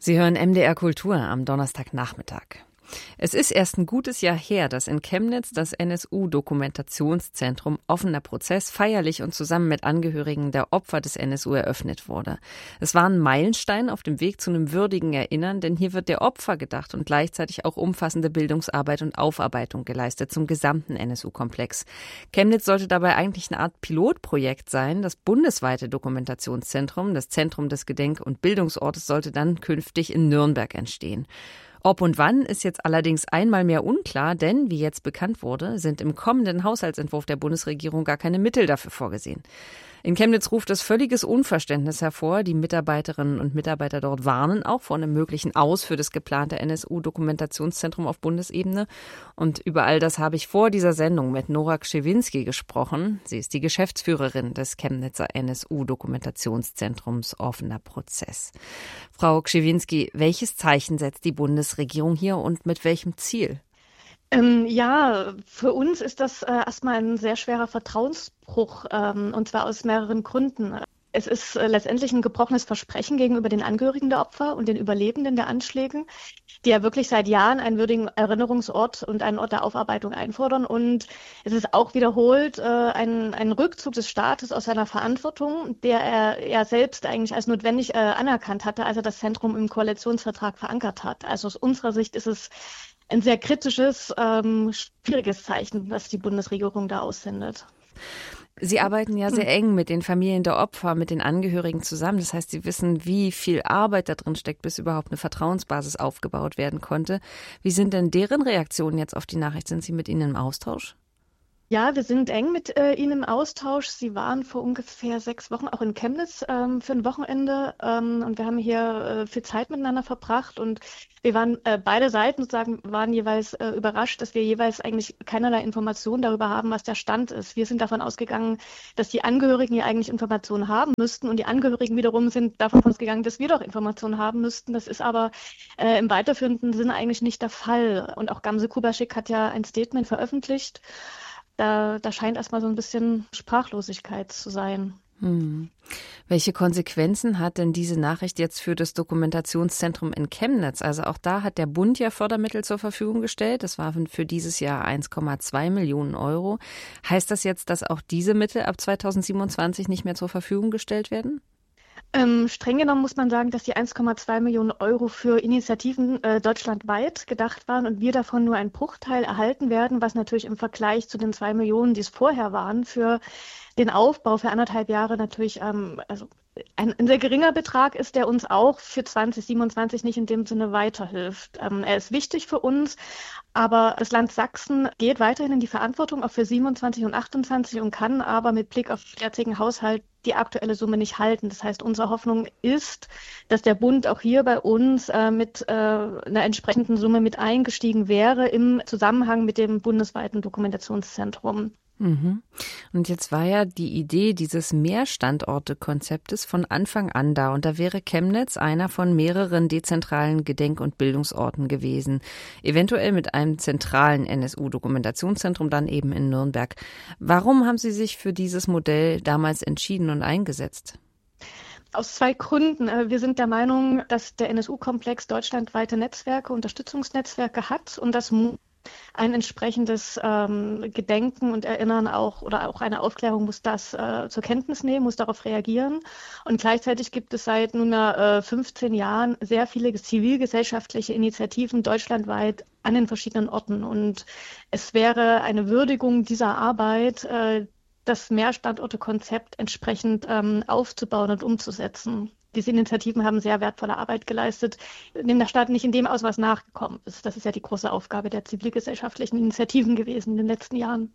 Sie hören MDR Kultur am Donnerstagnachmittag. Es ist erst ein gutes Jahr her, dass in Chemnitz das NSU-Dokumentationszentrum Offener Prozess feierlich und zusammen mit Angehörigen der Opfer des NSU eröffnet wurde. Es war ein Meilenstein auf dem Weg zu einem würdigen Erinnern, denn hier wird der Opfer gedacht und gleichzeitig auch umfassende Bildungsarbeit und Aufarbeitung geleistet zum gesamten NSU-Komplex. Chemnitz sollte dabei eigentlich eine Art Pilotprojekt sein. Das bundesweite Dokumentationszentrum, das Zentrum des Gedenk- und Bildungsortes, sollte dann künftig in Nürnberg entstehen. Ob und wann ist jetzt allerdings einmal mehr unklar, denn, wie jetzt bekannt wurde, sind im kommenden Haushaltsentwurf der Bundesregierung gar keine Mittel dafür vorgesehen. In Chemnitz ruft es völliges Unverständnis hervor. Die Mitarbeiterinnen und Mitarbeiter dort warnen auch vor einem möglichen Aus für das geplante NSU-Dokumentationszentrum auf Bundesebene. Und über all das habe ich vor dieser Sendung mit Nora Krzywinski gesprochen. Sie ist die Geschäftsführerin des Chemnitzer NSU-Dokumentationszentrums Offener Prozess. Frau Krzywinski, welches Zeichen setzt die Bundesregierung hier und mit welchem Ziel? Ja, für uns ist das erstmal ein sehr schwerer Vertrauensbruch, und zwar aus mehreren Gründen. Es ist letztendlich ein gebrochenes Versprechen gegenüber den Angehörigen der Opfer und den Überlebenden der Anschläge, die ja wirklich seit Jahren einen würdigen Erinnerungsort und einen Ort der Aufarbeitung einfordern. Und es ist auch wiederholt ein Rückzug des Staates aus seiner Verantwortung, der er ja selbst eigentlich als notwendig anerkannt hatte, als er das Zentrum im Koalitionsvertrag verankert hat. Also aus unserer Sicht ist es ein sehr kritisches, schwieriges Zeichen, was die Bundesregierung da aussendet. Sie arbeiten ja sehr eng mit den Familien der Opfer, mit den Angehörigen zusammen. Das heißt, Sie wissen, wie viel Arbeit da drin steckt, bis überhaupt eine Vertrauensbasis aufgebaut werden konnte. Wie sind denn deren Reaktionen jetzt auf die Nachricht? Sind Sie mit ihnen im Austausch? Ja, wir sind eng mit Ihnen im Austausch. Sie waren vor ungefähr 6 Wochen auch in Chemnitz für ein Wochenende, und wir haben hier viel Zeit miteinander verbracht und wir waren beide Seiten sozusagen waren jeweils überrascht, dass wir jeweils eigentlich keinerlei Informationen darüber haben, was der Stand ist. Wir sind davon ausgegangen, dass die Angehörigen ja eigentlich Informationen haben müssten und die Angehörigen wiederum sind davon ausgegangen, dass wir doch Informationen haben müssten. Das ist aber im weiterführenden Sinne eigentlich nicht der Fall. Und auch Gamze Kubaschik hat ja ein Statement veröffentlicht. Da scheint erstmal so ein bisschen Sprachlosigkeit zu sein. Welche Konsequenzen hat denn diese Nachricht jetzt für das Dokumentationszentrum in Chemnitz? Also auch da hat der Bund ja Fördermittel zur Verfügung gestellt. Das waren für dieses Jahr 1,2 Millionen Euro. Heißt das jetzt, dass auch diese Mittel ab 2027 nicht mehr zur Verfügung gestellt werden? Streng genommen muss man sagen, dass die 1,2 Millionen Euro für Initiativen deutschlandweit gedacht waren und wir davon nur einen Bruchteil erhalten werden, was natürlich im Vergleich zu den 2 Millionen, die es vorher waren, für den Aufbau für 1,5 Jahre natürlich also ein sehr geringer Betrag ist, der uns auch für 2027 nicht in dem Sinne weiterhilft. Er ist wichtig für uns, aber das Land Sachsen geht weiterhin in die Verantwortung auch für 27 und 28 und kann aber mit Blick auf den jetzigen Haushalt die aktuelle Summe nicht halten. Das heißt, unsere Hoffnung ist, dass der Bund auch hier bei uns mit einer entsprechenden Summe mit eingestiegen wäre im Zusammenhang mit dem bundesweiten Dokumentationszentrum. Und jetzt war ja die Idee dieses Mehrstandorte-Konzeptes von Anfang an da. Und da wäre Chemnitz einer von mehreren dezentralen Gedenk- und Bildungsorten gewesen. Eventuell mit einem zentralen NSU-Dokumentationszentrum dann eben in Nürnberg. Warum haben Sie sich für dieses Modell damals entschieden und eingesetzt? Aus 2 Gründen. Wir sind der Meinung, dass der NSU-Komplex deutschlandweite Netzwerke, Unterstützungsnetzwerke hat und das ein entsprechendes Gedenken und Erinnern auch oder auch eine Aufklärung muss das zur Kenntnis nehmen, muss darauf reagieren. Und gleichzeitig gibt es seit nunmehr 15 Jahren sehr viele zivilgesellschaftliche Initiativen deutschlandweit an den verschiedenen Orten. Und es wäre eine Würdigung dieser Arbeit, das Mehrstandorte-Konzept entsprechend aufzubauen und umzusetzen. Diese Initiativen haben sehr wertvolle Arbeit geleistet, dem der Staat nicht in dem Ausmaß nachgekommen ist. Das ist ja die große Aufgabe der zivilgesellschaftlichen Initiativen gewesen in den letzten Jahren.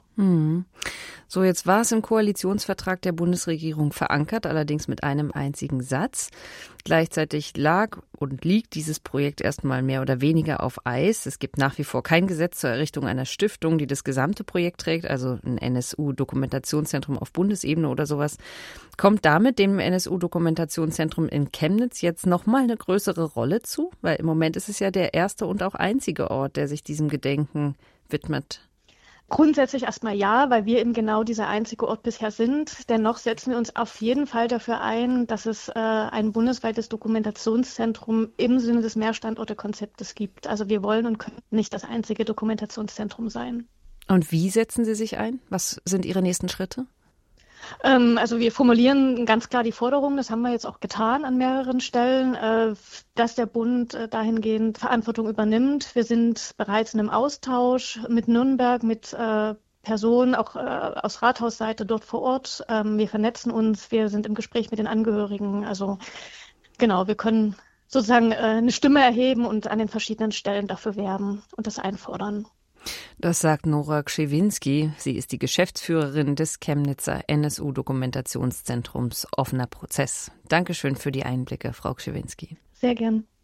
So, jetzt war es im Koalitionsvertrag der Bundesregierung verankert, allerdings mit einem einzigen Satz. Gleichzeitig lag und liegt dieses Projekt erstmal mehr oder weniger auf Eis. Es gibt nach wie vor kein Gesetz zur Errichtung einer Stiftung, die das gesamte Projekt trägt, also ein NSU-Dokumentationszentrum auf Bundesebene oder sowas. Kommt damit dem NSU-Dokumentationszentrum in Chemnitz jetzt nochmal eine größere Rolle zu? Weil im Moment ist es ja der erste und auch einzige Ort, der sich diesem Gedenken widmet. Grundsätzlich erstmal ja, weil wir eben genau dieser einzige Ort bisher sind. Dennoch setzen wir uns auf jeden Fall dafür ein, dass es ein bundesweites Dokumentationszentrum im Sinne des Mehrstandorte-Konzeptes gibt. Also wir wollen und können nicht das einzige Dokumentationszentrum sein. Und wie setzen Sie sich ein? Was sind Ihre nächsten Schritte? Also wir formulieren ganz klar die Forderung, das haben wir jetzt auch getan an mehreren Stellen, dass der Bund dahingehend Verantwortung übernimmt. Wir sind bereits in einem Austausch mit Nürnberg, mit Personen, auch aus Rathausseite dort vor Ort. Wir vernetzen uns, wir sind im Gespräch mit den Angehörigen. Also genau, wir können sozusagen eine Stimme erheben und an den verschiedenen Stellen dafür werben und das einfordern. Das sagt Nora Krzywinski. Sie ist die Geschäftsführerin des Chemnitzer NSU-Dokumentationszentrums Offener Prozess. Dankeschön für die Einblicke, Frau Krzywinski. Sehr gern.